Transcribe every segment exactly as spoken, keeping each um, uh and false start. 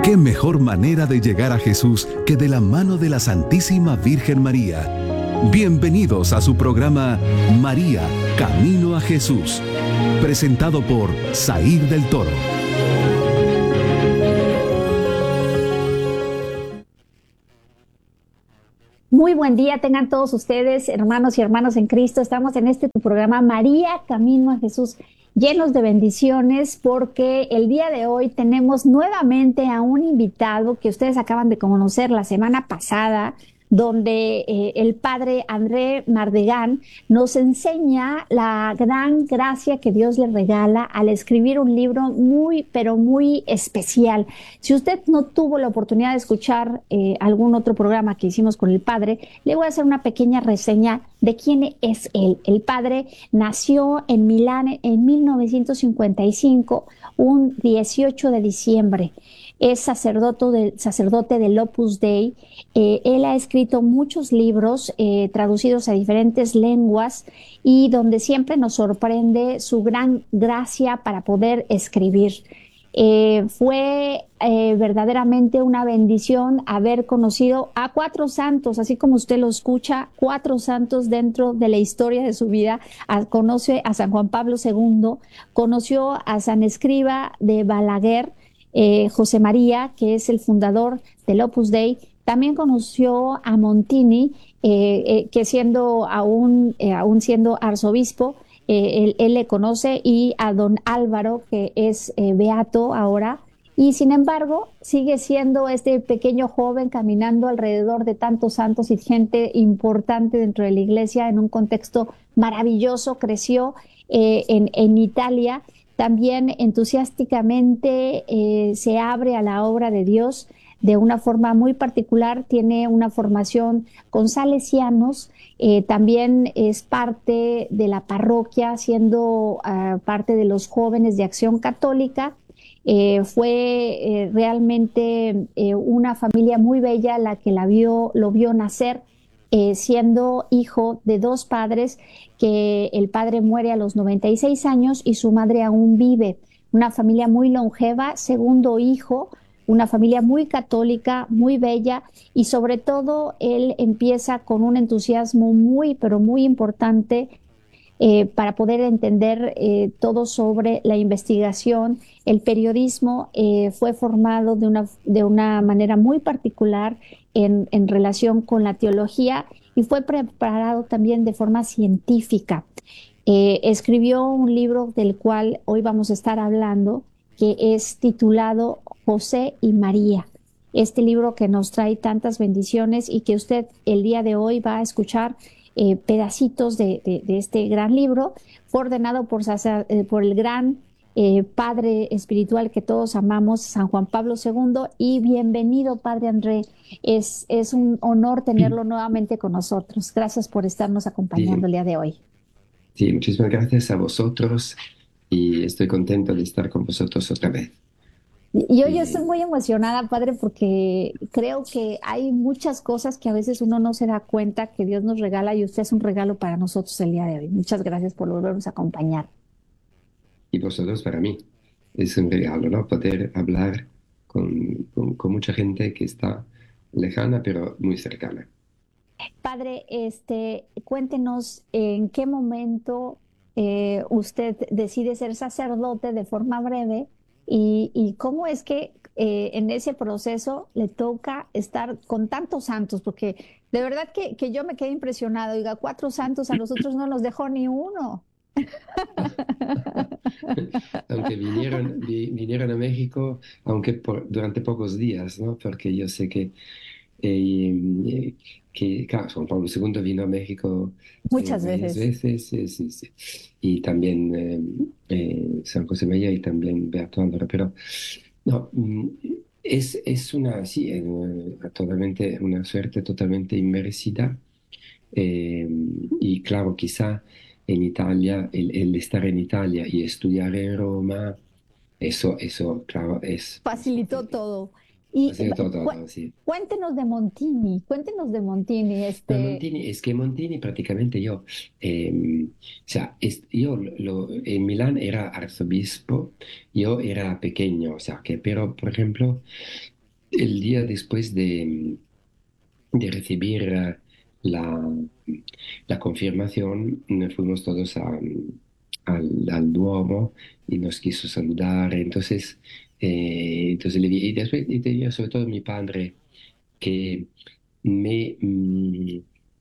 ¿Qué mejor manera de llegar a Jesús que de la mano de la Santísima Virgen María? Bienvenidos a su programa María, Camino a Jesús, presentado por Zair del Toro. Muy buen día tengan todos ustedes, hermanos y hermanas en Cristo. Estamos en este tu programa María, Camino a Jesús, llenos de bendiciones, porque el día de hoy tenemos nuevamente a un invitado que ustedes acaban de conocer la semana pasada, donde eh, el padre André Mardegan nos enseña la gran gracia que Dios le regala al escribir un libro muy, pero muy especial. Si usted no tuvo la oportunidad de escuchar eh, algún otro programa que hicimos con el padre, le voy a hacer una pequeña reseña de quién es él. El padre nació en Milán en mil novecientos cincuenta y cinco, un dieciocho de diciembre. Es sacerdote, de, sacerdote del Opus Dei. Eh, él ha escrito muchos libros eh, traducidos a diferentes lenguas y donde siempre nos sorprende su gran gracia para poder escribir. Eh, fue eh, verdaderamente una bendición haber conocido a cuatro santos, así como usted lo escucha, cuatro santos dentro de la historia de su vida. A, conoce a San Juan Pablo segundo, conoció a San Escriba de Balaguer, Eh, José María, que es el fundador del Opus Dei. También conoció a Montini, eh, eh, que siendo aún, eh, aún siendo arzobispo, eh, él, él le conoce, y a don Álvaro, que es eh, beato ahora, y sin embargo sigue siendo este pequeño joven caminando alrededor de tantos santos y gente importante dentro de la iglesia en un contexto maravilloso. Creció eh, en, en Italia. También entusiásticamente eh, se abre a la obra de Dios de una forma muy particular. Tiene una formación con salesianos, eh, también es parte de la parroquia, siendo uh, parte de los jóvenes de Acción Católica. Eh, fue eh, realmente eh, una familia muy bella la que la vio, lo vio nacer, eh, siendo hijo de dos padres, que el padre muere a los noventa y seis años y su madre aún vive. Una familia muy longeva, segundo hijo, una familia muy católica, muy bella, y sobre todo él empieza con un entusiasmo muy, pero muy importante eh, para poder entender eh, todo sobre la investigación. El periodismo eh, fue formado de una, de una manera muy particular en, en relación con la teología, y fue preparado también de forma científica. Eh, escribió un libro del cual hoy vamos a estar hablando, que es titulado José y María. Este libro que nos trae tantas bendiciones y que usted el día de hoy va a escuchar eh, pedacitos de, de, de este gran libro. Fue ordenado por, eh, por el gran eh, Padre espiritual que todos amamos, San Juan Pablo segundo. Y bienvenido, Padre André. Es, es un honor tenerlo nuevamente con nosotros. Gracias por estarnos acompañando sí. el día de hoy. Sí, muchísimas gracias a vosotros y estoy contento de estar con vosotros otra vez. Yo, yo estoy muy emocionada, Padre, porque creo que hay muchas cosas que a veces uno no se da cuenta que Dios nos regala, y usted es un regalo para nosotros el día de hoy. Muchas gracias por volvernos a acompañar. Y vosotros para mí. Es un regalo, ¿no? Poder hablar con, con, con mucha gente que está lejana, pero muy cercana. Padre, este, cuéntenos en qué momento eh, usted decide ser sacerdote de forma breve, y, y cómo es que eh, en ese proceso le toca estar con tantos santos, porque de verdad que, que yo me quedé impresionado. Oiga, cuatro santos, a nosotros no nos dejó ni uno. Aunque vinieron, vi, vinieron a México, aunque por, durante pocos días, ¿no? Porque yo sé que Eh, que claro, Juan Pablo segundo vino a México muchas eh, varias veces. veces, sí, sí, sí. Y también eh, eh, San José María y también Beato Álvaro, pero no, es, es una, sí, eh, totalmente, una suerte totalmente inmerecida, eh, y claro, quizá en Italia, el, el estar en Italia y estudiar en Roma, eso, eso, claro, es... Facilitó todo. Y Así todo, cu todo, sí. cuéntenos de Montini, cuéntenos de Montini. No, Este... Montini, es que Montini prácticamente yo, eh, o sea, es, yo lo, en Milán era arzobispo, yo era pequeño, o sea, que, pero por ejemplo, el día después de, de recibir eh, la, la confirmación, nos fuimos todos a- al, al Duomo y nos quiso saludar. Entonces, eh, entonces le vi, y después y tenía sobre todo mi padre que me, mm,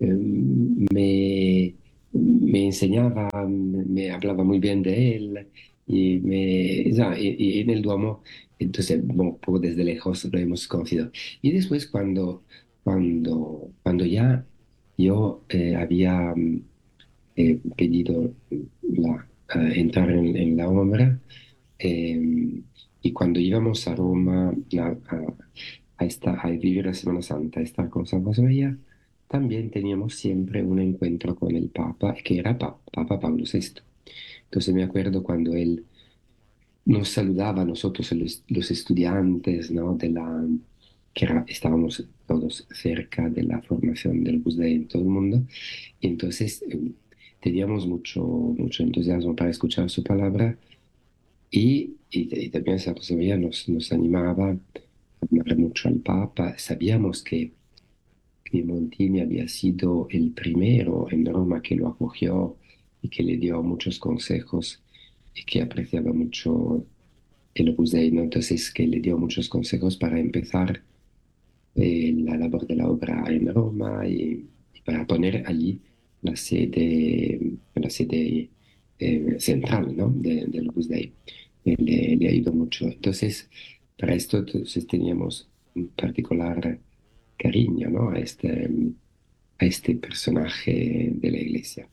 em, me, me enseñaba, me, me hablaba muy bien de él y, me, ya, y, y en el Duomo, entonces, bueno, un poco desde lejos lo hemos conocido. Y después cuando, cuando, cuando ya yo eh, había mm, eh, pedido la, eh, entrar en, en la obra, eh, y cuando íbamos a Roma a, a, a esta- a vivir la Semana Santa, a estar con San José María, también teníamos siempre un encuentro con el Papa, que era Pa- Papa Pablo sexto. Entonces me acuerdo cuando él nos saludaba a nosotros, los, los estudiantes, ¿no? De la, que era- estábamos todos cerca de la formación del Opus Dei en todo el mundo, y entonces eh, teníamos mucho, mucho entusiasmo para escuchar su palabra y, y, y también San José María nos, nos animaba a amar mucho al Papa. Sabíamos que, que Montini había sido el primero en Roma que lo acogió y que le dio muchos consejos y que apreciaba mucho el Opus Dei, ¿no? Entonces, que le dio muchos consejos para empezar eh, la labor de la obra en Roma y, y para poner allí la sede, la sede eh, central, ¿no? de, del Opus Dei. Eh, le, le ha ido mucho. Entonces, para esto entonces, teníamos un particular cariño, ¿no? a este, a este personaje de la iglesia.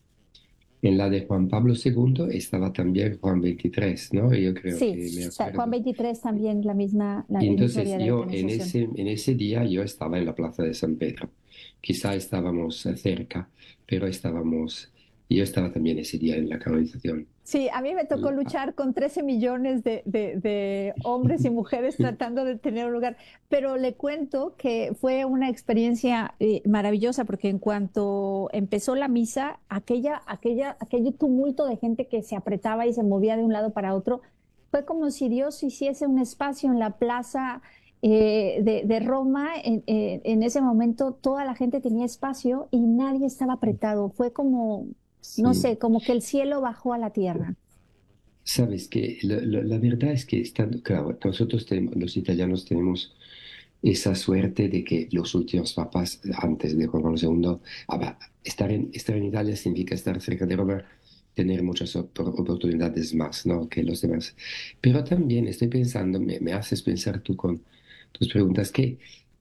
En la de Juan Pablo segundo estaba también Juan veintitrés, ¿no? Yo creo Sí, que me ta- Juan acuerdo. veintitrés también la misma, la- Y el mismo entonces día de la yo en canonización. ese, en ese día yo estaba en la plaza de San Pedro. Quizá estábamos eh, cerca, pero estábamos, yo estaba también ese día en la canonización. Sí, a mí me tocó Y, ah, luchar con trece millones de, de- de hombres y mujeres tratando de tener un lugar, pero le cuento que fue una experiencia eh, maravillosa porque en cuanto empezó la misa, aquella, aquella, aquel tumulto de gente que se apretaba y se movía de un lado para otro, fue como si Dios hiciese un espacio en la plaza eh, de, de Roma. En, en en ese momento toda la gente tenía espacio y nadie estaba apretado. Fue como no sí. sé, como que el cielo bajó a la tierra. Sabes que la, la- la verdad es que estando, claro, nosotros tenemos, los italianos tenemos esa suerte de que los últimos papas, antes de Juan Pablo segundo, ah, va, estar en, estar en Italia significa estar cerca de Roma, tener muchas opor- oportunidades más, ¿no? que los demás. Pero también estoy pensando, me, me haces pensar tú con tus preguntas, que,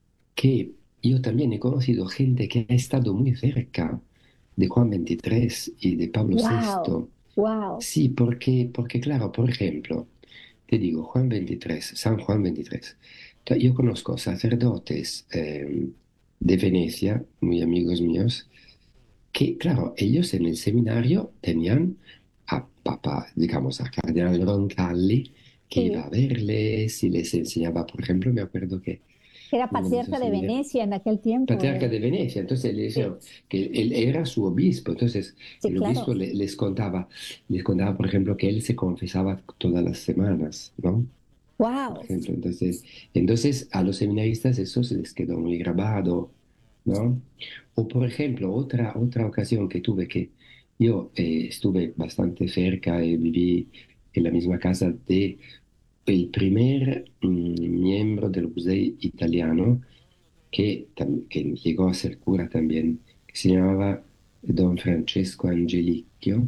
que yo también he conocido gente que ha estado muy cerca de Juan veintitrés y de Pablo Wow, sexto. wow. Sí, porque, porque claro, por ejemplo, te digo, Juan veintitrés, San Juan veintitrés. Ta- Yo conozco sacerdotes eh, de Venecia, muy amigos míos, que, claro, ellos en el seminario tenían a Papa, digamos, a Cardenal Roncalli, que iba Sí, a verles y les enseñaba, por ejemplo, me acuerdo que era uno de patriarca esos de seminarios Venecia en aquel tiempo patriarca él. de Venecia, entonces le Sí, decía que él era su obispo, entonces sí, el obispo claro. le- les contaba, les contaba, por ejemplo, que él se confesaba todas las semanas, ¿no? Por Wow. ejemplo, entonces, entonces a los seminaristas eso se les quedó muy grabado, ¿no? O por ejemplo, otra, otra ocasión que tuve que yo eh, estuve bastante cerca y viví en la misma casa de el primer mm, miembro del museo italiano que, tam- que llegó a ser cura también, que se llamaba Don Francesco Angelicchio,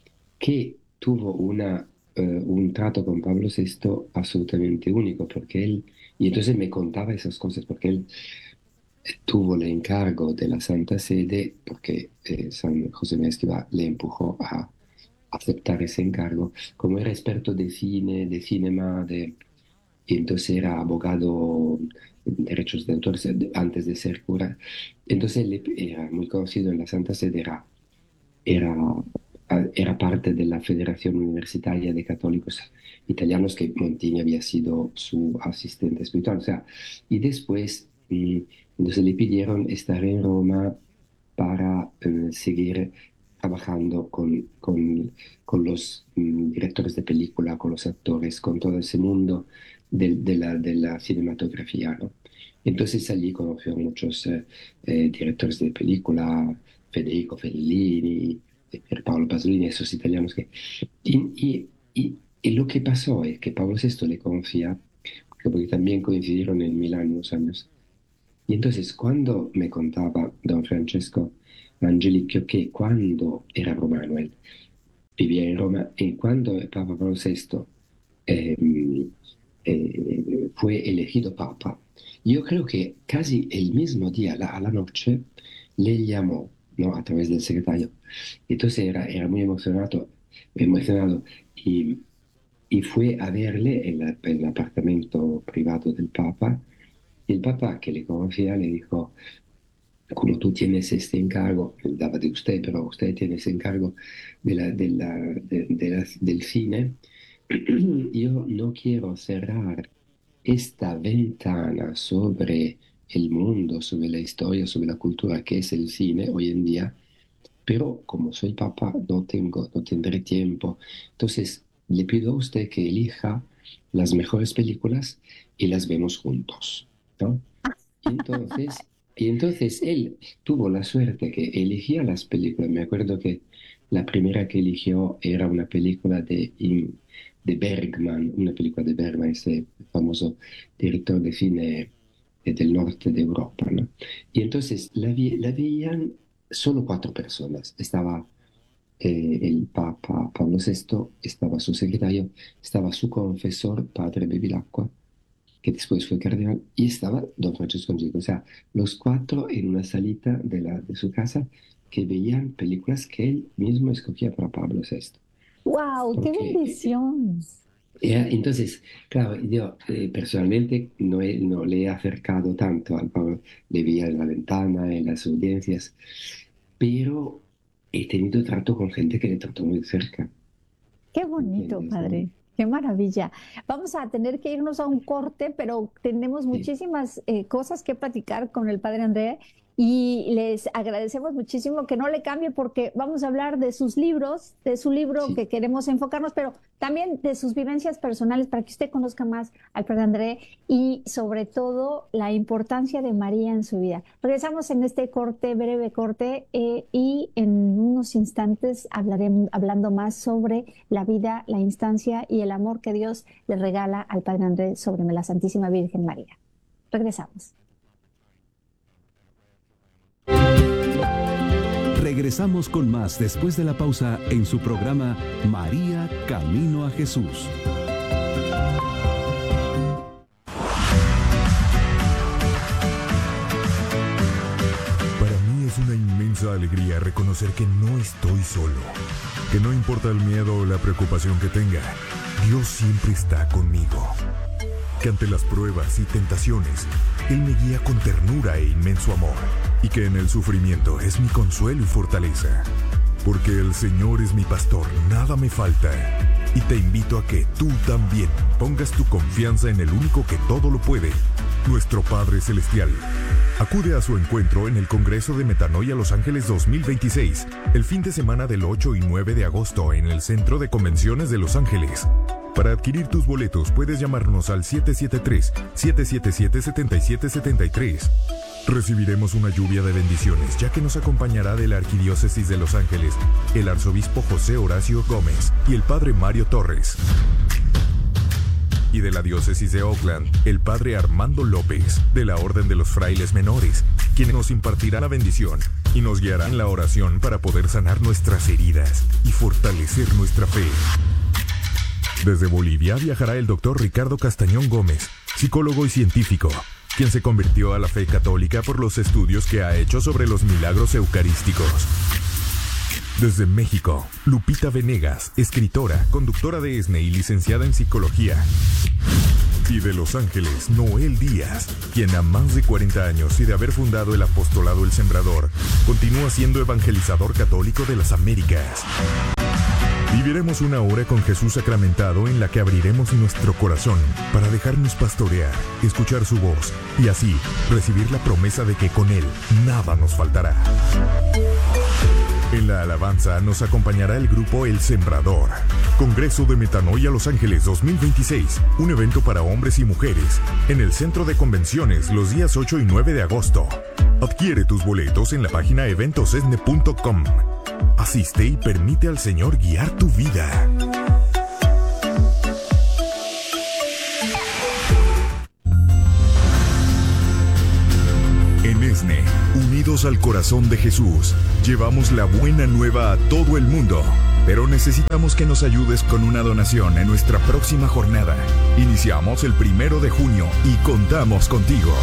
que tuvo una, eh, un trato con Pablo sexto absolutamente único, porque él, y entonces me contaba esas cosas, porque él tuvo el encargo de la Santa Sede, porque eh, San José María Escrivá le empujó a aceptar ese encargo, como era experto de cine, de cinema, de y entonces era abogado en derechos de autor se- de- antes de ser cura. Entonces él era muy conocido en la Santa Sede, era, era, era parte de la Federación Universitaria de Católicos Italianos, que Montini había sido su asistente espiritual. O sea, y después, mm, entonces le pidieron estar en Roma para eh, seguir trabajando con, con, con los mm, directores de película, con los actores, con todo ese mundo del- de, la, de la cinematografía, ¿no? Entonces allí conoció a muchos eh, eh, directores de película, Federico Fellini, eh, Pierpaolo Pasolini, esos italianos que... Y, y, y, y lo que pasó es que Pablo sexto le conocía, porque, porque también coincidieron en Milán unos años. Y entonces cuando me contaba don Francesco Angelicchio que cuando era romano, él vivía en Roma, y cuando el Papa Pablo sexto eh, eh, fue elegido Papa, yo creo que casi el mismo día, la- a la noche, le llamó, ¿no? A través del secretario. Entonces era, era muy emocionado, emocionado y, y fue a verle en, la- en el apartamento privado del Papa. Y el Papa, que le conocía, le dijo, como tú tienes este encargo, él daba de usted, pero usted tiene ese encargo de la, de la, de- de la- del cine, yo no quiero cerrar esta ventana sobre el mundo, sobre la historia, sobre la cultura que es el cine hoy en día, pero como soy papa no tengo, no tendré tiempo. Entonces le pido a usted que elija las mejores películas y las vemos juntos, ¿no? Y entonces, y entonces él tuvo la suerte que elegía las películas. Me acuerdo que la primera que eligió era una película de, in- de Bergman, una película de Bergman, ese famoso director de cine eh, del norte de Europa, ¿no? Y entonces la, vi- la veían solo cuatro personas. Estaba eh, el Papa Pablo sexto, estaba su secretario, estaba su confesor, padre Bevilacqua, que después fue cardenal, y estaba don Francesco Angelico. O sea, los cuatro en una salita de, la, de su casa que veían películas que él mismo escogía para Pablo sexto. ¡Wow! ¡Qué Porque, eh, bendición! eh, entonces, claro, yo eh, personalmente no, he- no le he acercado tanto al Pablo, le veía en la ventana, en las audiencias, pero he tenido trato con gente que le trató muy de cerca, Qué bonito, ¿entiendes? ¿No? padre. Qué maravilla. Vamos a tener que irnos a un corte, pero tenemos Sí, muchísimas eh, cosas que platicar con el padre André y les agradecemos muchísimo que no le cambie porque vamos a hablar de sus libros, de su libro sí. que queremos enfocarnos, pero también de sus vivencias personales para que usted conozca más al padre André y sobre todo la importancia de María en su vida. Regresamos en este corte, breve corte, eh, y en unos instantes hablaremos hablando más sobre la vida, la instancia y el amor que Dios le regala al Padre Andrés sobre la Santísima Virgen María. Regresamos. Regresamos con más después de la pausa en su programa María Camino a Jesús. Para mí es una inmensa alegría reconocer que no estoy solo, que no importa el miedo o la preocupación que tenga, Dios siempre está conmigo. Que ante las pruebas y tentaciones, Él me guía con ternura e inmenso amor, y que en el sufrimiento es mi consuelo y fortaleza. Porque el Señor es mi pastor, nada me falta. Y te invito a que tú también pongas tu confianza en el único que todo lo puede, nuestro Padre Celestial. Acude a su encuentro en el Congreso de Metanoia Los Ángeles dos mil veintiséis, el fin de semana del ocho y nueve de agosto en el Centro de Convenciones de Los Ángeles. Para adquirir tus boletos puedes llamarnos al siete siete tres, siete siete siete, siete siete siete tres. Recibiremos una lluvia de bendiciones, ya que nos acompañará de la Arquidiócesis de Los Ángeles el arzobispo José Horacio Gómez y el padre Mario Torres. Y de la Diócesis de Oakland, el padre Armando López, de la Orden de los Frailes Menores, quien nos impartirá la bendición y nos guiará en la oración para poder sanar nuestras heridas y fortalecer nuestra fe. Desde Bolivia viajará el doctor Ricardo Castañón Gómez, psicólogo y científico, quien se convirtió a la fe católica por los estudios que ha hecho sobre los milagros eucarísticos. Desde México, Lupita Venegas, escritora, conductora de ESNE y licenciada en psicología. Y de Los Ángeles, Noel Díaz, quien a más de cuarenta años y de haber fundado el apostolado El Sembrador, continúa siendo evangelizador católico de las Américas. Viviremos una hora con Jesús sacramentado en la que abriremos nuestro corazón para dejarnos pastorear, escuchar su voz y así recibir la promesa de que con Él nada nos faltará. En la alabanza nos acompañará el grupo El Sembrador. Congreso de Metanoia Los Ángeles dos mil veintiséis, un evento para hombres y mujeres, en el Centro de Convenciones los días ocho y nueve de agosto. Adquiere tus boletos en la página eventos esne punto com. Asiste y permite al Señor guiar tu vida. En ESNE, unidos al corazón de Jesús, llevamos la buena nueva a todo el mundo. Pero necesitamos que nos ayudes con una donación en nuestra próxima jornada. Iniciamos el primero de junio y contamos contigo.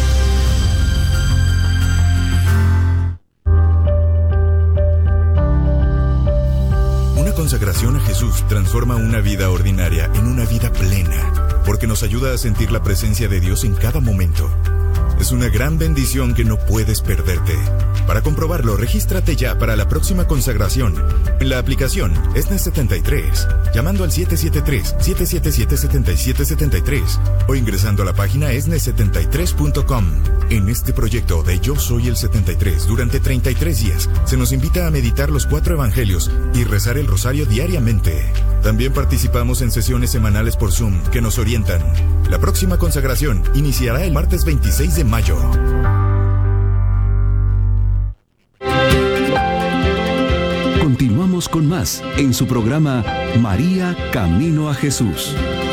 Una consagración a Jesús transforma una vida ordinaria en una vida plena, porque nos ayuda a sentir la presencia de Dios en cada momento. Es una gran bendición que no puedes perderte. Para comprobarlo, regístrate ya para la próxima consagración en la aplicación ESNE setenta y tres, llamando al siete siete tres, siete siete siete, siete siete siete tres o ingresando a la página esne setenta y tres punto com. En este proyecto de Yo Soy el setenta y tres, durante treinta y tres días, se nos invita a meditar los cuatro evangelios y rezar el rosario diariamente. También participamos en sesiones semanales por Zoom que nos orientan. La próxima consagración iniciará el martes veintiséis de mayo. Continuamos con más en su programa María Camino a Jesús.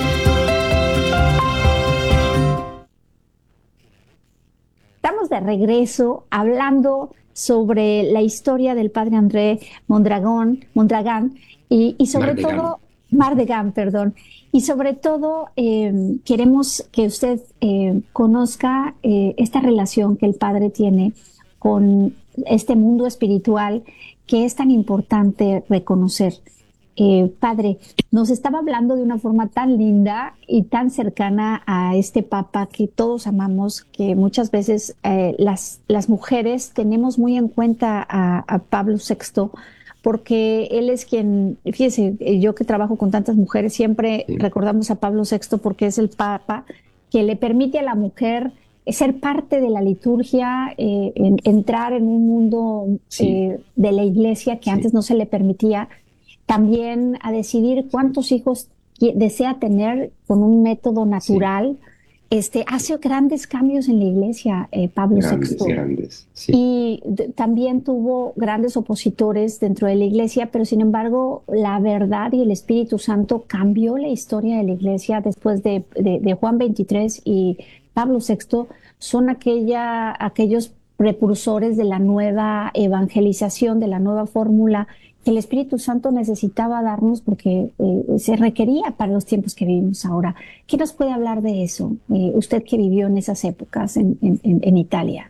Estamos de regreso hablando sobre la historia del padre André Mondragón, Mondragán y, y sobre Mardegan. todo, Mardegan, perdón, y sobre todo eh, queremos que usted eh, conozca eh, esta relación que el padre tiene con este mundo espiritual que es tan importante reconocer. Eh, padre, nos estaba hablando de una forma tan linda y tan cercana a este Papa que todos amamos, que muchas veces eh, las, las mujeres tenemos muy en cuenta a, a Pablo sexto, porque él es quien, fíjese, yo que trabajo con tantas mujeres, siempre Sí. recordamos a Pablo sexto porque es el Papa que le permite a la mujer ser parte de la liturgia, eh, en, entrar en un mundo Sí. eh, de la iglesia que Sí. antes no se le permitía, también a decidir cuántos hijos qui- desea tener con un método natural. Este, hace grandes cambios en la iglesia, eh, Pablo Grandes, sexto. grandes. Sí. Y d- también tuvo grandes opositores dentro de la iglesia, pero sin embargo la verdad y el Espíritu Santo cambió la historia de la iglesia después de, de- de Juan veintitrés y Pablo sexto. Son aquella, aquellos precursores de la nueva evangelización, de la nueva fórmula que el Espíritu Santo necesitaba darnos porque eh, se requería para los tiempos que vivimos ahora. ¿Qué nos puede hablar de eso? Eh, usted que vivió en esas épocas en, en, en- en Italia.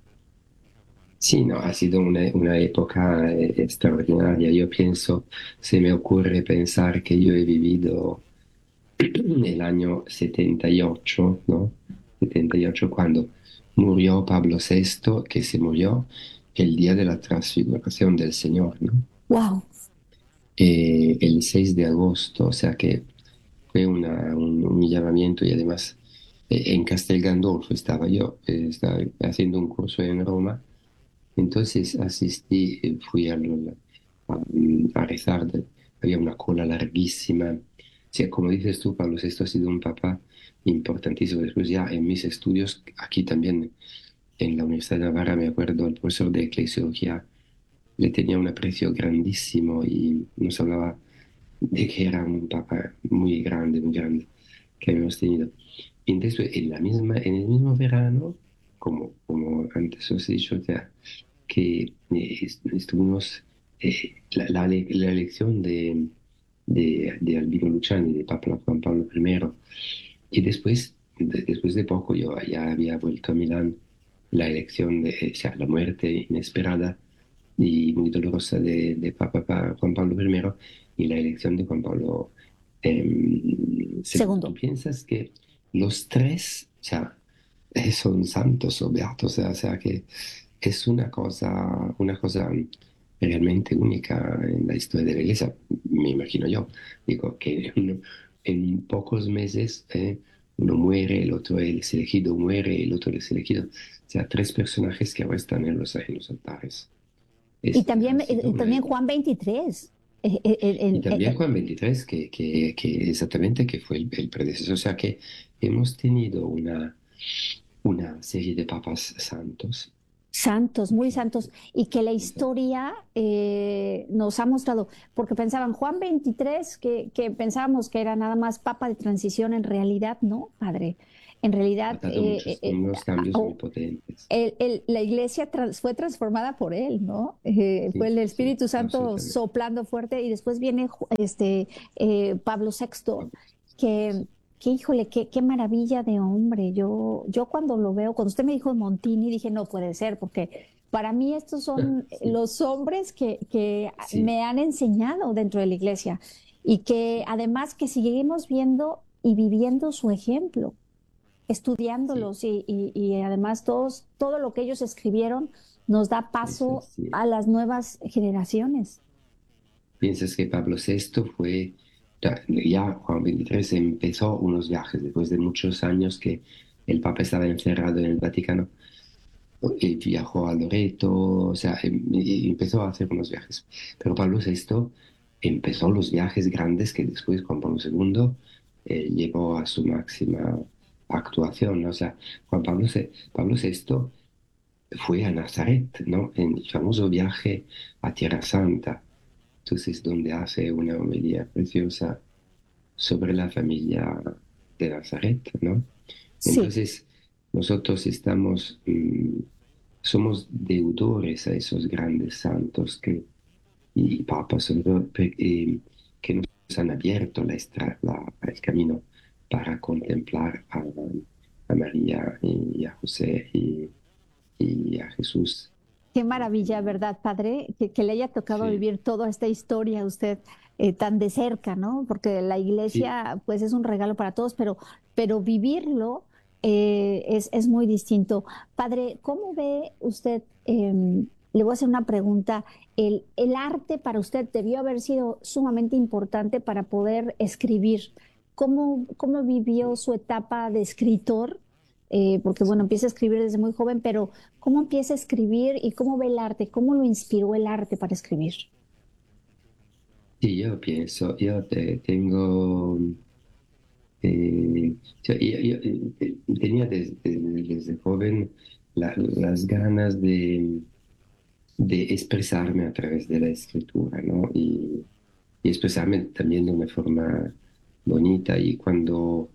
Sí, no, ha sido una, una época eh, extraordinaria. Yo pienso, se me ocurre pensar que yo he vivido el año setenta y ocho, ¿no? setenta y ocho cuando murió Pablo sexto, que se murió el día de la transfiguración del Señor, ¿no? Wow. Eh, el seis de agosto, o sea que fue una, un, un llamamiento y además eh, en Castel Gandolfo estaba yo, eh, estaba haciendo un curso en Roma, entonces asistí, eh, fui a, lo- a, a rezar, de- había una cola larguísima. O sea, como dices tú, Pablo sexto ha sido un papa importantísimo. Después ya en mis estudios, aquí también en la Universidad de Navarra, me acuerdo, el profesor de eclesiología le tenía un aprecio grandísimo y nos hablaba de que era un papa muy grande, muy grande que habíamos tenido. Y entonces, en la misma, en el mismo verano, como, como antes os he dicho, o sea, que eh, est- estuvimos, eh, la, la, ele- la elección de, de, de Albino Luciani, de Papa Juan Pablo primero, y después, de- después de poco, yo ya había vuelto a Milán, la elección de, o sea, la muerte inesperada y muy dolorosa de, de Papa Pa- Juan Pablo primero y la elección de Juan Pablo em, segundo. Segundo. ¿Tú piensas que los tres, o sea, eh, son santos o beatos? O sea, o sea, que es una cosa, una cosa realmente única en la historia de la Iglesia, me imagino yo. Digo, que uno- en pocos meses eh, uno muere, el otro es elegido, muere, el otro es elegido. O sea, tres personajes que ahora están en los, en los altares. Y Es, también, ha eh, sido una, también Juan veintitrés. Eh, eh, eh, y en- eh, también eh, Juan veintitrés, que, que, que exactamente que fue el, el predecesor. O sea que hemos tenido una, una serie de papas santos. Santos, muy Que, santos, y que la exacto, historia eh, nos ha mostrado, porque pensaban Juan veintitrés, que, que pensábamos que era nada más papa de transición, en realidad no, padre. En realidad, ha dado eh, muchos, eh, unos ah, cambios muy oh, potentes. el- el- la iglesia trans- fue transformada por él, ¿no? Eh, fue Sí, el sí, Espíritu Santo absolutamente. soplando fuerte, y después viene Ju- este, eh, Pablo sexto, que, que híjole, qué, qué maravilla de hombre. Yo, yo cuando lo veo, cuando usted me dijo Montini, dije, no puede ser, porque para mí estos son Sí, los hombres que, que sí, me han enseñado dentro de la iglesia, y que además que seguimos viendo y viviendo su ejemplo, sí, estudiándolos, y, y, y además todos, todo lo que ellos escribieron nos da eso paso sí. a las nuevas generaciones. Piensas que Pablo sexto fue, ya ya Juan veintitrés empezó unos viajes después de muchos años que el Papa estaba encerrado en el Vaticano y viajó a Loreto, o sea, em- y empezó a hacer unos viajes. Pero Pablo sexto empezó los viajes grandes que después Juan Pablo segundo eh, llevó a su máxima actuación, ¿no? O sea, Juan Pablo, se- Pablo sexto fue a Nazaret, ¿no? En el famoso viaje a Tierra Santa. Entonces, donde hace una homilía preciosa sobre la familia de Nazaret, ¿no? Sí, Entonces, nosotros estamos, mm, somos deudores a esos grandes santos que, y papas, sobre todo, pe- eh, que nos han abierto la estra- la- el camino para contemplar a, a María y a José y, y a Jesús. qué maravilla, ¿verdad, padre? Que, que le haya tocado Sí, vivir toda esta historia a usted, eh, tan de cerca, ¿no? Porque la sí, iglesia, pues, es un regalo para todos, pero, pero vivirlo eh, es, es muy distinto. Padre, ¿cómo ve usted? em, le voy a hacer una pregunta. El, el arte para usted debió haber sido sumamente importante para poder escribir. ¿Cómo, cómo vivió su etapa de escritor? Eh, porque, bueno, sí. empieza a escribir desde muy joven, pero ¿cómo empieza a escribir y cómo ve el arte? ¿Cómo lo inspiró el arte para escribir? Sí, yo pienso, yo te- tengo, eh, o sea, yo- yo, eh, tenía desde, desde joven la- las ganas de, de expresarme a través de la escritura, ¿no? Y, y expresarme también de una forma bonita. Y cuando,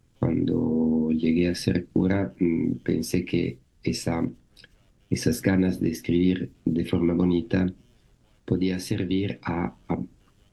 cuando llegué a ser cura, mm, pensé que esa, esas ganas de escribir de forma bonita podía servir a, a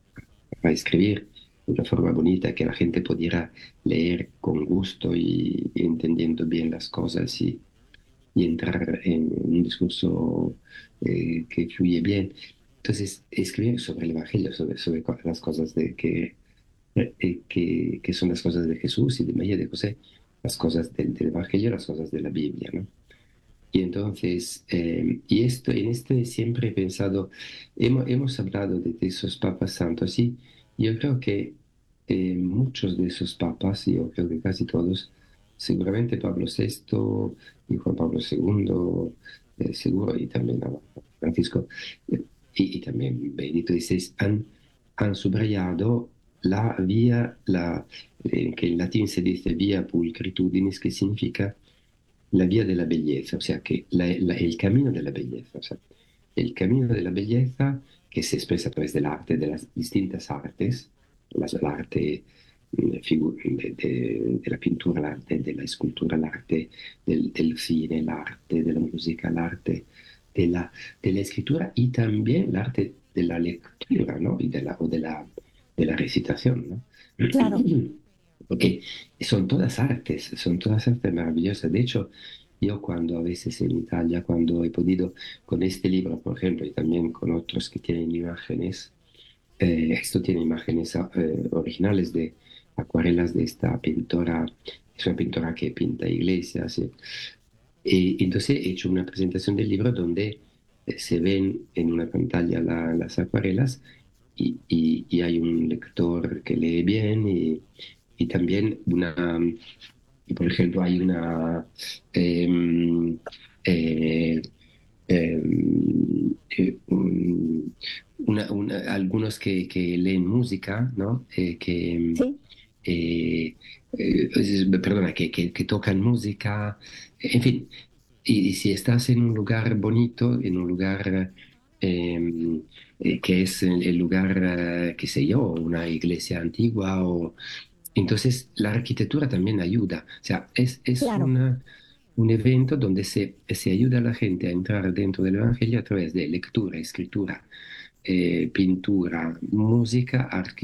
a escribir de una forma bonita, que la gente pudiera leer con gusto y, y entendiendo bien las cosas y, y entrar en un discurso eh, que fluye bien. Entonces, escribir sobre el Evangelio, sobre, sobre co- las cosas de que, eh, que, que son las cosas de Jesús y de María y de José, las cosas del, del Evangelio, las cosas de la Biblia, ¿no? Y entonces, eh, y esto, en este siempre he pensado, hemos, hemos hablado de, de esos papas santos, y yo creo que eh, muchos de esos papas, y yo creo que casi todos, seguramente Pablo sexto y Juan Pablo segundo, eh, seguro, y también a Francisco, eh, y, y también Benedicto dieciséis, han, han subrayado la vía, la, eh, que en latín se dice vía pulchritudinis, que significa la vía de la belleza, o sea, que la- la- el camino de la belleza, o sea, el camino de la belleza que se expresa a través del arte, de las distintas artes, las, el arte mm, figu- de, de- de la pintura, el arte de la escultura, el arte del, del cine, el arte de la música, el arte de la, de la escritura y también el arte de la lectura, ¿no? Y de la, o de la, de la recitación, ¿no? Claro. Porque son todas artes, son todas artes maravillosas. De hecho, yo cuando a veces en Italia, cuando he podido, con este libro, por ejemplo, y también con otros que tienen imágenes, eh, esto tiene imágenes eh, originales de acuarelas de esta pintora, es una pintora que pinta iglesias. eh. Y entonces he hecho una presentación del libro donde eh, se ven en una pantalla la- las acuarelas y, y- y hay un lector que lee bien y, y también una, y por ejemplo, hay una, em, eh, eh, eh, un- una- una- algunos que, que leen música, ¿no? Eh, que, Sí, eh, eh, es- perdona, que, que, que tocan música, en fin. Y, y si estás en un lugar bonito, en un lugar eh, eh, que es el, el lugar, eh, qué sé yo, una iglesia antigua, o entonces la arquitectura también ayuda. O sea, es, es claro. una, un evento donde se, se ayuda a la gente a entrar dentro del Evangelio a través de lectura, escritura, eh, pintura, música, arquitectura